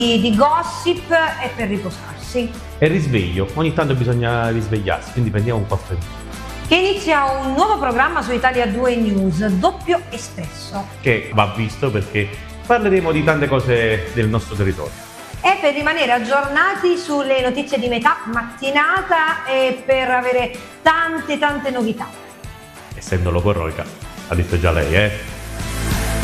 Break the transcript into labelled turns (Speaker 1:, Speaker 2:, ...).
Speaker 1: di gossip e per riposarsi.
Speaker 2: E risveglio, ogni tanto bisogna risvegliarsi, quindi prendiamo un po' a freddo.
Speaker 1: Che inizia un nuovo programma su Italia 2 News, Doppio Espresso.
Speaker 2: Che va visto perché parleremo di tante cose del nostro territorio.
Speaker 1: E per rimanere aggiornati sulle notizie di metà mattinata e per avere tante novità.
Speaker 2: Essendo logorroica, ha detto già lei,